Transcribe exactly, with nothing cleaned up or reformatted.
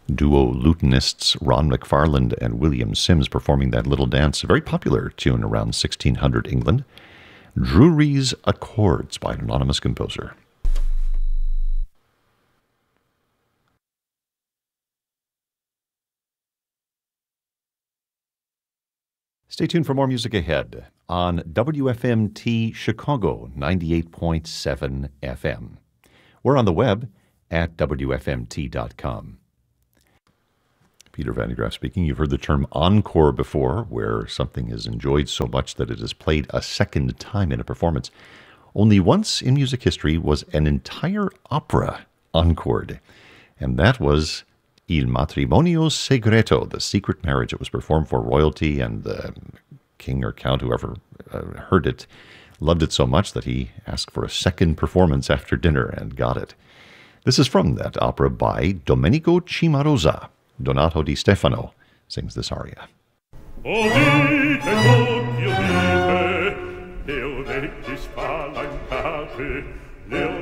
duo lutenists Ron McFarland and William Sims performing that little dance, a very popular tune around sixteen hundred England. Drury's Accords by an anonymous composer. Stay tuned for more music ahead on W F M T Chicago ninety-eight point seven F M. We're on the web at W F M T dot com. Peter Van de Graaff speaking. You've heard the term encore before, where something is enjoyed so much that it is played a second time in a performance. Only once in music history was an entire opera encored, and that was Il Matrimonio Segreto, the secret marriage. It was performed for royalty, and the king or count, whoever uh, heard it, loved it so much that he asked for a second performance after dinner and got it. This is from that opera by Domenico Cimarosa. Donato Di Stefano sings this aria. O dite tutti, o dite, le orecchie spalancate, le